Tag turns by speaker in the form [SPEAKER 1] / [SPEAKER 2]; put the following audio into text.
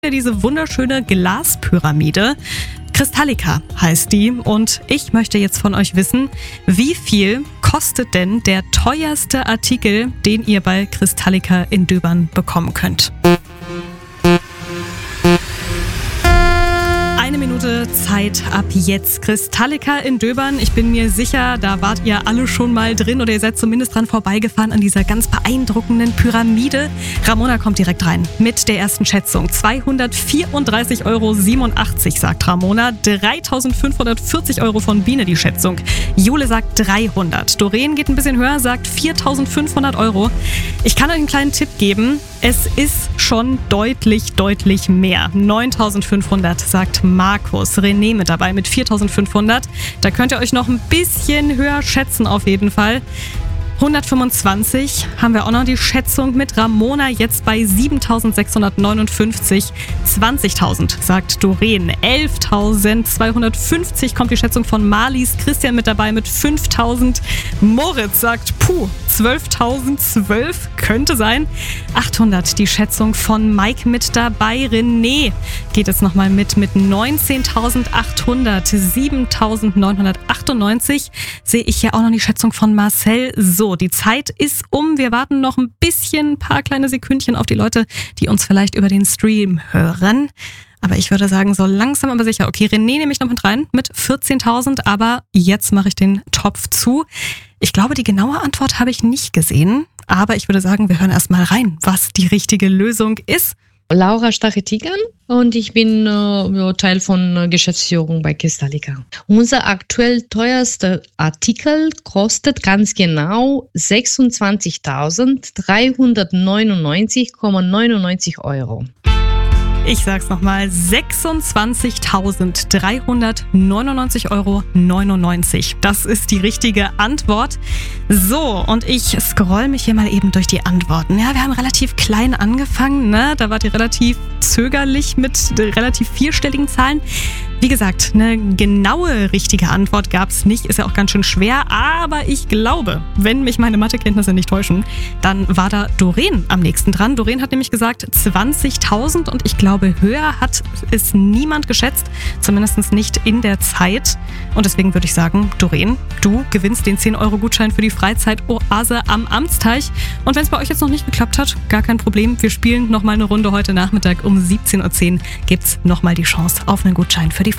[SPEAKER 1] Diese wunderschöne Glaspyramide. Crystallica heißt die und ich möchte jetzt von euch wissen, wie viel kostet denn der teuerste Artikel, den ihr bei Crystallica in Döbern bekommen könnt? 1 Minute Zeit ab jetzt. Crystallica in Döbern. Ich bin mir sicher, da wart ihr alle schon mal drin oder ihr seid zumindest dran vorbeigefahren an dieser ganz beeindruckenden Pyramide. Ramona kommt direkt rein mit der ersten Schätzung. 234,87 € sagt Ramona. 3.540 € von Biene die Schätzung. Jule sagt 300. Doreen geht ein bisschen höher, sagt 4.500 €. Ich kann euch einen kleinen Tipp geben. Es ist schon deutlich mehr. 9.500 sagt Markus. René mit dabei mit 4.500. Da könnt ihr euch noch ein bisschen höher schätzen auf jeden Fall. 125 haben wir auch noch die Schätzung mit Ramona jetzt bei 7.659. 20.000 sagt Doreen. 11.250 kommt die Schätzung von Marlies. Christian mit dabei mit 5.000. Moritz sagt 12.012 könnte sein. 800 die Schätzung von Mike mit dabei. René geht jetzt nochmal mit 19.800. 7.998 sehe ich hier auch noch die Schätzung von Marcel. So, die Zeit ist um. Wir warten noch ein paar kleine Sekündchen auf die Leute, die uns vielleicht über den Stream hören. Aber ich würde sagen, so langsam aber sicher. Okay, René nehme ich noch mit rein mit 14.000, aber jetzt mache ich den Topf zu. Ich glaube, die genaue Antwort habe ich nicht gesehen, aber ich würde sagen, wir hören erst mal rein, was die richtige Lösung ist.
[SPEAKER 2] Laura Stachetigan und ich bin Teil von Geschäftsführung bei Crystallica. Unser aktuell teuerster Artikel kostet ganz genau 26.399,99 €.
[SPEAKER 1] Ich sag's nochmal, 26.399,99 €. Das ist die richtige Antwort. So, und ich scroll mich hier mal eben durch die Antworten. Ja, wir haben relativ klein angefangen, ne? Da wart ihr relativ zögerlich mit relativ vierstelligen Zahlen. Wie gesagt, eine genaue richtige Antwort gab's nicht, ist ja auch ganz schön schwer, aber ich glaube, wenn mich meine Mathekenntnisse nicht täuschen, dann war da Doreen am nächsten dran. Doreen hat nämlich gesagt 20.000 und ich glaube, höher hat es niemand geschätzt, zumindest nicht in der Zeit. Und deswegen würde ich sagen, Doreen, du gewinnst den 10-€-Gutschein für die Freizeitoase am Amtsteich. Und wenn es bei euch jetzt noch nicht geklappt hat, gar kein Problem. Wir spielen nochmal eine Runde heute Nachmittag um 17.10 Uhr. Gibt's nochmal die Chance auf einen Gutschein für die